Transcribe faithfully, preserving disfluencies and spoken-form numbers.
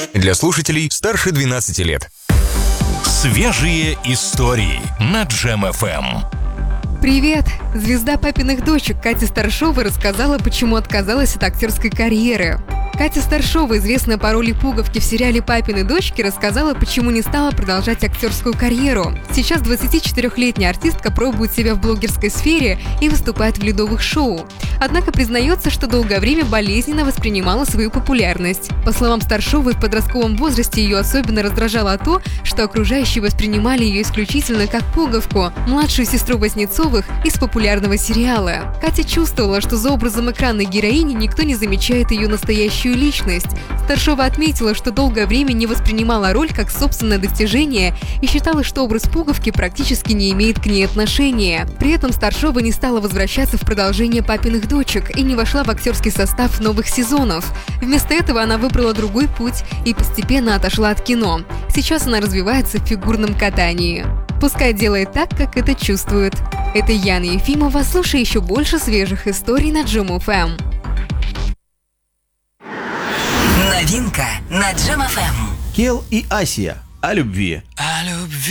Для слушателей старше двенадцати лет. Свежие истории на Джем эф эм. Привет! Звезда папиных дочек Катя Старшова рассказала, почему отказалась от актерской карьеры. Катя Старшова, известная по роли Пуговки в сериале «Папины дочки», рассказала, почему не стала продолжать актерскую карьеру. Сейчас двадцатичетырёхлетняя артистка пробует себя в блогерской сфере и выступает в ледовых шоу. Однако признается, что долгое время болезненно воспринимала свою популярность. По словам Старшовой, в подростковом возрасте ее особенно раздражало то, что окружающие воспринимали ее исключительно как Пуговку, младшую сестру Васнецовых из популярного сериала. Катя чувствовала, что за образом экранной героини никто не замечает ее настоящую личность. Старшова отметила, что долгое время не воспринимала роль как собственное достижение и считала, что образ Пуговки практически не имеет к ней отношения. При этом Старшова не стала возвращаться в продолжение «Папиных дочек» и не вошла в актерский состав новых сезонов. Вместо этого она выбрала другой путь и постепенно отошла от кино. Сейчас она развивается в фигурном катании. Пускай делает так, как это чувствует. Это Яна Ефимова. Слушай еще больше свежих историй на Джем эф эм. Новинка на Джем эф эм. Кел и Асия о любви. О любви.